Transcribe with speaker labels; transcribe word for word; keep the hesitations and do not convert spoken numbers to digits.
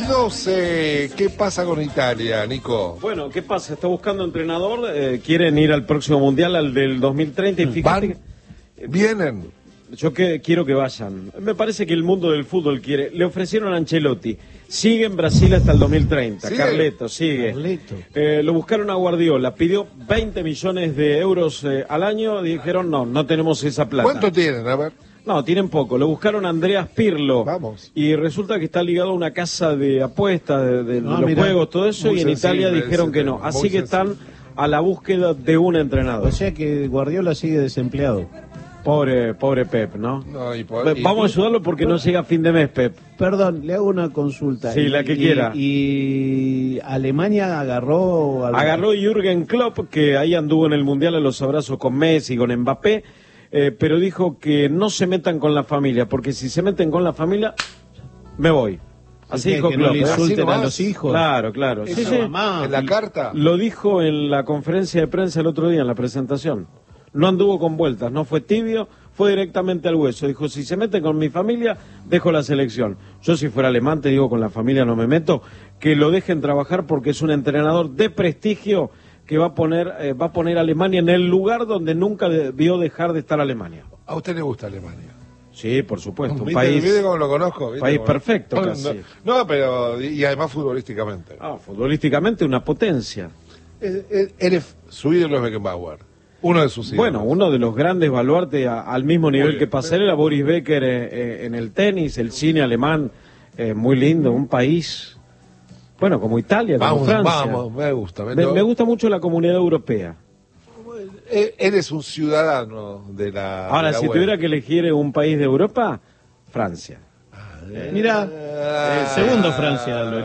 Speaker 1: doce. ¿Qué pasa con Italia, Nico?
Speaker 2: Bueno, ¿qué pasa? Está buscando entrenador, eh, quieren ir al próximo Mundial, al del dos mil treinta, y fíjate
Speaker 1: ¿Van?
Speaker 2: que, eh,
Speaker 1: ¿Vienen?
Speaker 2: Yo que, quiero que vayan. Me parece que el mundo del fútbol quiere. Le ofrecieron a Ancelotti. Sigue en Brasil hasta el dos mil treinta.
Speaker 1: ¿Sigue?
Speaker 2: Carleto, sigue.
Speaker 3: Carleto.
Speaker 2: Eh, lo buscaron a Guardiola. Pidió veinte millones de euros eh, al año. Dijeron, no, no tenemos esa plata.
Speaker 1: ¿Cuánto tienen? A ver.
Speaker 2: No, tienen poco. Lo buscaron a Andreas Pirlo.
Speaker 1: Vamos.
Speaker 2: Y resulta que está ligado a una casa de apuestas, de, de- de
Speaker 3: Ah,
Speaker 2: los
Speaker 3: mirá.
Speaker 2: juegos, todo eso.
Speaker 1: Muy
Speaker 2: Y en Italia
Speaker 1: sensible
Speaker 2: dijeron
Speaker 1: ese
Speaker 2: que no.
Speaker 1: tema,
Speaker 2: Así
Speaker 1: muy
Speaker 2: que están
Speaker 1: sensible.
Speaker 2: a la búsqueda de un entrenador.
Speaker 3: O sea que Guardiola sigue desempleado.
Speaker 2: Pobre, pobre Pep, ¿no?
Speaker 1: No, y por- y-
Speaker 2: Vamos a ayudarlo porque no llega a fin de mes, Pep.
Speaker 3: Perdón, le hago una consulta.
Speaker 2: Sí,
Speaker 3: Y-
Speaker 2: la que
Speaker 3: y-
Speaker 2: quiera.
Speaker 3: Y Alemania agarró... al-
Speaker 2: Agarró Jürgen Klopp, que ahí anduvo en el Mundial a los abrazos con Messi, con Mbappé, eh, pero dijo que no se metan con la familia, porque si se meten con la familia, me voy. Así
Speaker 3: que,
Speaker 2: dijo
Speaker 3: que no
Speaker 2: Klopp.
Speaker 3: le
Speaker 2: ¿eh?
Speaker 3: insulten
Speaker 1: Así
Speaker 3: a
Speaker 1: nomás.
Speaker 3: los hijos.
Speaker 2: Claro, claro.
Speaker 1: Eso,
Speaker 2: Sí, sí.
Speaker 3: mamá.
Speaker 1: en la carta.
Speaker 2: Lo dijo en la conferencia de prensa el otro día, en la presentación. No anduvo con vueltas, no fue tibio, fue directamente al hueso. Dijo, si se meten con mi familia, dejo la selección. Yo si fuera alemán, te digo, con la familia no me meto, que lo dejen trabajar porque es un entrenador de prestigio que va a poner, eh, va a poner a Alemania en el lugar donde nunca debió dejar de estar Alemania.
Speaker 1: ¿A usted le gusta Alemania?
Speaker 2: Sí, por supuesto, un
Speaker 1: ¿Viste,
Speaker 2: país...
Speaker 1: ¿Viste cómo lo conozco? ¿Viste
Speaker 2: país
Speaker 1: cómo-
Speaker 2: perfecto,
Speaker 1: no,
Speaker 2: casi.
Speaker 1: No, no, pero... Y además futbolísticamente.
Speaker 2: Ah, futbolísticamente una potencia.
Speaker 1: Eh, eh, Eres, su ídolo es Beckenbauer. Uno de sus ídolos.
Speaker 2: Bueno, uno de los grandes baluartes a- al mismo nivel
Speaker 1: bien.
Speaker 2: que Pasarela, Boris Becker eh, eh, en el tenis, el cine alemán, eh, muy lindo, un país, bueno, como Italia, como
Speaker 1: Vamos,
Speaker 2: Francia.
Speaker 1: vamos, me gusta.
Speaker 2: Me,
Speaker 1: lo-
Speaker 2: me gusta mucho la comunidad europea.
Speaker 1: Eh, Eres un ciudadano de la...
Speaker 2: Ahora,
Speaker 1: de la
Speaker 2: si
Speaker 1: web.
Speaker 2: tuviera que elegir un país de Europa, Francia.
Speaker 3: Mira, eh, segundo Francia. lo